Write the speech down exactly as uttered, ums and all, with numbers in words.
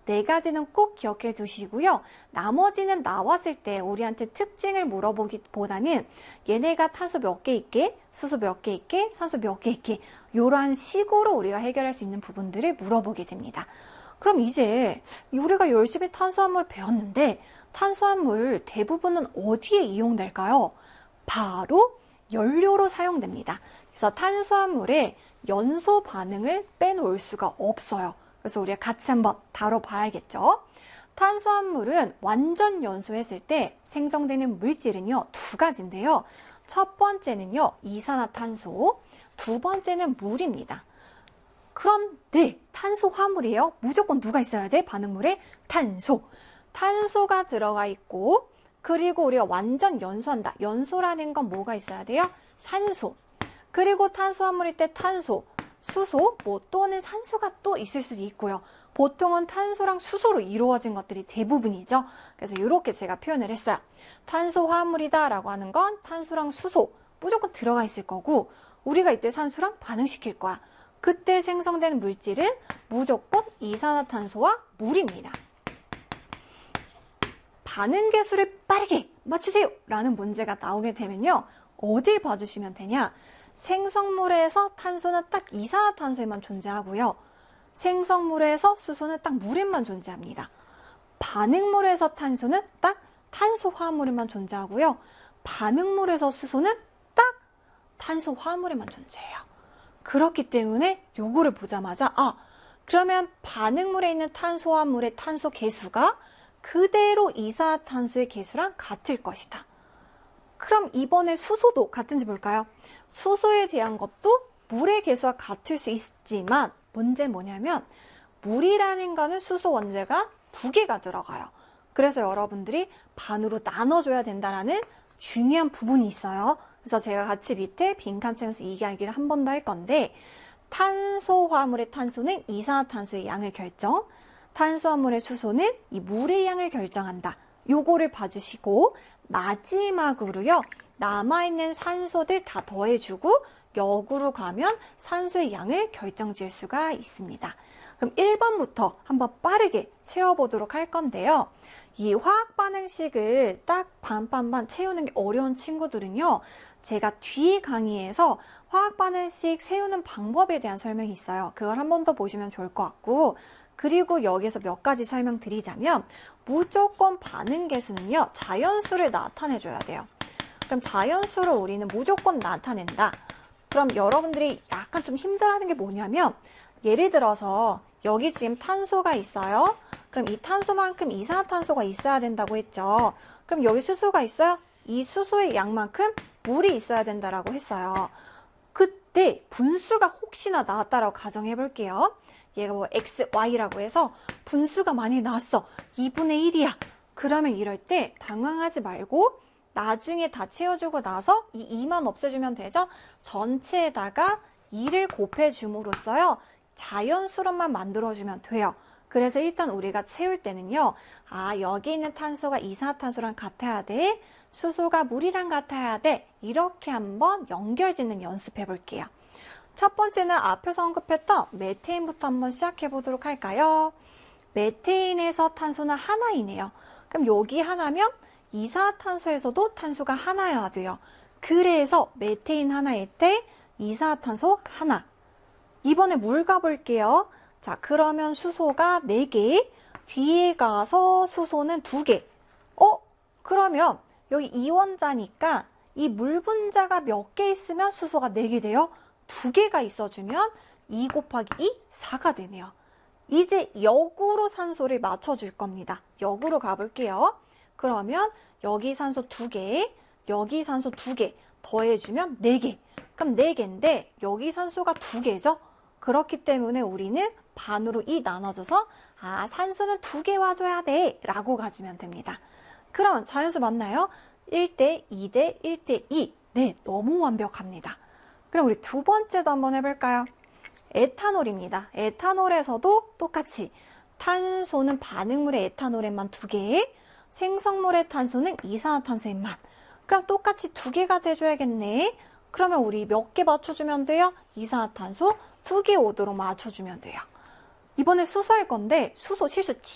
네 가지는 꼭 기억해 두시고요. 나머지는 나왔을 때 우리한테 특징을 물어보기보다는 얘네가 탄소 몇 개 있게, 수소 몇 개 있게, 산소 몇 개 있게 이러한 식으로 우리가 해결할 수 있는 부분들을 물어보게 됩니다. 그럼 이제 우리가 열심히 탄수화물 배웠는데 탄수화물 대부분은 어디에 이용될까요? 바로 연료로 사용됩니다. 그래서 탄수화물에 연소 반응을 빼놓을 수가 없어요. 그래서 우리가 같이 한번 다뤄봐야겠죠. 탄수화물은 완전 연소했을 때 생성되는 물질은요, 두 가지인데요. 첫 번째는요, 이산화탄소, 두 번째는 물입니다. 그런데 탄소화물이에요. 무조건 누가 있어야 돼? 반응물에 탄소. 탄소가 들어가 있고, 그리고 우리가 완전 연소한다. 연소라는 건 뭐가 있어야 돼요? 산소. 그리고 탄수화물일 때 탄소, 수소, 뭐 또는 산소가 또 있을 수도 있고요. 보통은 탄소랑 수소로 이루어진 것들이 대부분이죠. 그래서 이렇게 제가 표현을 했어요. 탄소화물이다 라고 하는 건 탄소랑 수소 무조건 들어가 있을 거고, 우리가 이때 산소랑 반응시킬 거야. 그때 생성되는 물질은 무조건 이산화탄소와 물입니다. 반응 계수를 빠르게 맞추세요 라는 문제가 나오게 되면요, 어딜 봐주시면 되냐? 생성물에서 탄소는 딱 이산화탄소에만 존재하고요. 생성물에서 수소는 딱 물에만 존재합니다. 반응물에서 탄소는 딱 탄소화물에만 존재하고요. 반응물에서 수소는 딱 탄소화물에만 존재해요. 그렇기 때문에 요거를 보자마자 아, 그러면 반응물에 있는 탄소화물의 탄소 계수가 그대로 이산화탄소의 계수랑 같을 것이다. 그럼 이번에 수소도 같은지 볼까요? 수소에 대한 것도 물의 계수와 같을 수 있지만 문제는 뭐냐면 물이라는 거는 수소 원자가 두 개가 들어가요. 그래서 여러분들이 반으로 나눠줘야 된다는 중요한 부분이 있어요. 그래서 제가 같이 밑에 빈칸 채우면서 이 이야기를 한 번 더 할 건데, 탄소화물의 탄소는 이산화탄소의 양을 결정, 탄수화물의 수소는 이 물의 양을 결정한다. 요거를 봐주시고 마지막으로요, 남아있는 산소들 다 더해주고 역으로 가면 산소의 양을 결정지을 수가 있습니다. 그럼 일 번부터 한번 빠르게 채워보도록 할 건데요. 이 화학 반응식을 딱 반반반 채우는 게 어려운 친구들은요, 제가 뒤 강의에서 화학 반응식 세우는 방법에 대한 설명이 있어요. 그걸 한 번 더 보시면 좋을 것 같고, 그리고 여기서 몇 가지 설명드리자면 무조건 반응 계수는요, 자연수를 나타내줘야 돼요. 그럼 자연수를 우리는 무조건 나타낸다. 그럼 여러분들이 약간 좀 힘들어하는 게 뭐냐면, 예를 들어서 여기 지금 탄소가 있어요. 그럼 이 탄소만큼 이산화탄소가 있어야 된다고 했죠. 그럼 여기 수소가 있어요. 이 수소의 양만큼 물이 있어야 된다라고 했어요. 그때 분수가 혹시나 나왔다라고 가정해 볼게요. 얘가 뭐 엑스, 와이라고 해서 분수가 많이 나왔어. 이분의 일이야. 그러면 이럴 때 당황하지 말고 나중에 다 채워주고 나서 이 이만 없애주면 되죠. 전체에다가 이를 곱해줌으로써요, 자연수로만 만들어주면 돼요. 그래서 일단 우리가 채울 때는요, 아, 여기 있는 탄소가 이산화탄소랑 같아야 돼, 수소가 물이랑 같아야 돼, 이렇게 한번 연결짓는 연습해 볼게요. 첫 번째는 앞에서 언급했던 메테인부터 한번 시작해 보도록 할까요? 메테인에서 탄소는 하나이네요. 그럼 여기 하나면 이산화탄소에서도 탄소가 하나여야 돼요. 그래서 메테인 하나일 때 이산화탄소 하나. 이번에 물 가볼게요. 자, 그러면 수소가 네 개, 뒤에 가서 수소는 두 개. 어? 그러면 여기 이원자니까 이 물 분자가 몇 개 있으면 수소가 네 개 돼요? 두 개가 있어주면 이 곱하기 이, 사가 되네요. 이제 역으로 산소를 맞춰줄 겁니다. 역으로 가볼게요. 그러면 여기 산소 두 개, 여기 산소 두 개 더해주면 네 개. 그럼 네 개인데 여기 산소가 두 개죠? 그렇기 때문에 우리는 반으로 이 나눠줘서 아, 산소는 두 개 와줘야 돼 라고 가주면 됩니다. 그럼 자연수 맞나요? 일 대 이 대 일 대 이. 네, 너무 완벽합니다. 그럼 우리 두 번째도 한번 해볼까요? 에탄올입니다. 에탄올에서도 똑같이 탄소는 반응물의 에탄올에만 두 개, 생성물의 탄소는 이산화탄소에만. 그럼 똑같이 두 개가 돼줘야겠네. 그러면 우리 몇 개 맞춰주면 돼요? 이산화탄소 두 개 오도록 맞춰주면 돼요. 이번에 수소할 건데 수소 실수